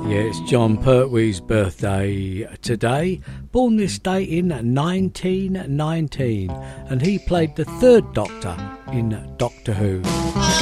Yeah, it's John Pertwee's birthday today, born this day in 1919, and he played the third Doctor in Doctor Who.